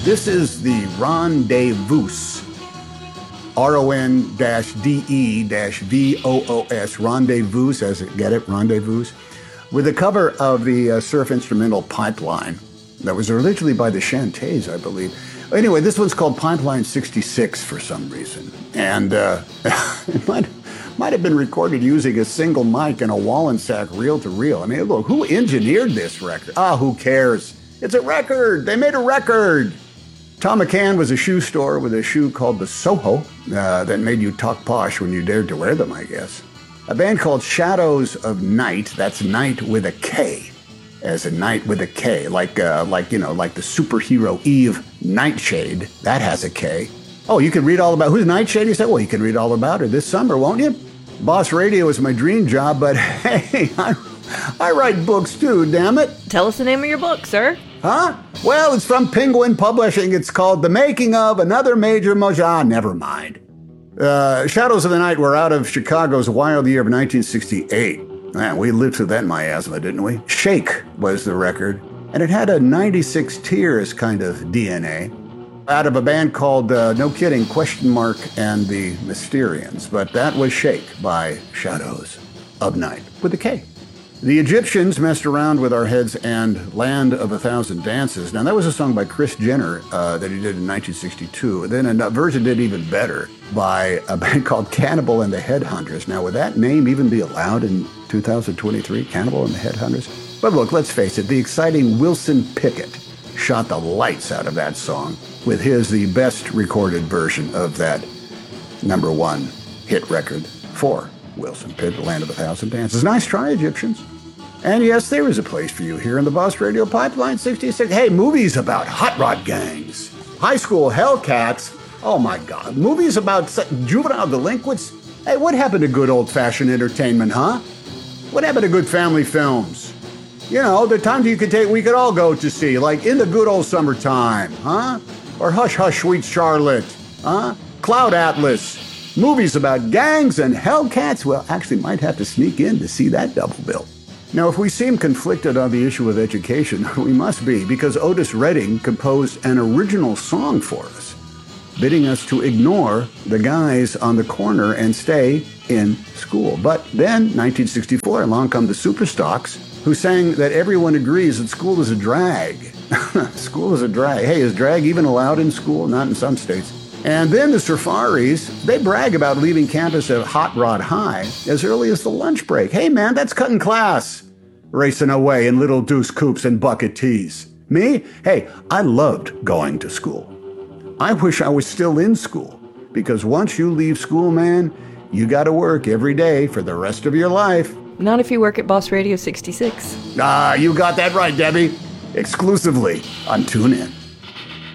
This is the Rendezvous. RON-DE-VOOS. Rendezvous, as it get it, Rendezvous. With a cover of the surf instrumental Pipeline. That was originally by the Chantays, I believe. Anyway, this one's called Pipeline 66 for some reason. And it might have been recorded using a single mic and a Wallensack reel-to-reel. I mean, look, who engineered this record? Who cares? It's a record. They made a record. Tom McCann was a shoe store with a shoe called the Soho that made you talk posh when you dared to wear them, I guess. A band called Shadows of Night. That's night with a K. As a night with a K. Like the superhero Eve Nightshade. That has a K. Oh, you can read all about... Who's Nightshade? You said, well, you can read all about her this summer, won't you? Boss Radio is my dream job, but hey, I write books too, damn it. Tell us the name of your book, sir. Huh? Well, it's from Penguin Publishing. It's called The Making of Another Major Mojo. Never mind. Shadows of the Night were out of Chicago's wild year of 1968. Man, we lived through that miasma, didn't we? Shake was the record, and it had a 96 Tears kind of DNA. Out of a band called, no kidding, Question Mark and the Mysterians. But that was Shake by Shadows of Night with a K. The Egyptians messed around with our heads and Land of a Thousand Dances. Now, that was a song by Chris Jenner that he did in 1962. Then a version did even better by a band called Cannibal and the Headhunters. Now, would that name even be allowed in 2023? Cannibal and the Headhunters? But look, let's face it, the exciting Wilson Pickett shot the lights out of that song with the best recorded version of that number one hit record for Wilson Pickett, Land of a Thousand Dances. Nice try, Egyptians. And yes, there is a place for you here in the Boss Radio Pipeline 66. Hey, movies about hot rod gangs, high school Hellcats. Oh my God, movies about juvenile delinquents. Hey, what happened to good old-fashioned entertainment, huh? What happened to good family films? You know, the times we could all go to see, like In the Good Old Summertime, huh? Or Hush Hush Sweet Charlotte, huh? Cloud Atlas. Movies about gangs and Hellcats, well, actually might have to sneak in to see that double bill. Now, if we seem conflicted on the issue of education, we must be, because Otis Redding composed an original song for us, bidding us to ignore the guys on the corner and stay in school. But then, 1964, along come the Superstocks, who sang that everyone agrees that school is a drag. School is a drag. Hey, is drag even allowed in school? Not in some states. And then the Safaris, they brag about leaving campus at Hot Rod High as early as the lunch break. Hey, man, that's cutting class. Racing away in little deuce coupes and bucket tees. Me? Hey, I loved going to school. I wish I was still in school, because once you leave school, man, you got to work every day for the rest of your life. Not if you work at Boss Radio 66. You got that right, Debbie. Exclusively on TuneIn.